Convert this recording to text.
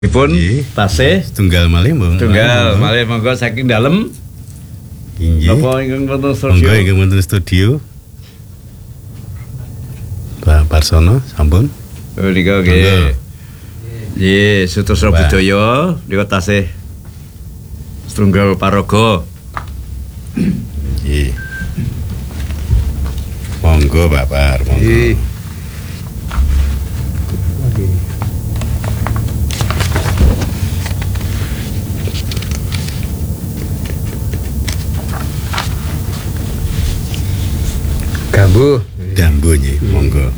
Dipun tasih tunggal malih monggo saking dalem. Inggih. Napa ingkang wonten studio? Monggo ingkang wonten studio. Pak Parsono sampun. Nika nggih. Nggih, Sutoso Budaya nika tasih setunggal paraga. Nggih. Monggo Pak Par, monggo. Gambu nggih, monggo.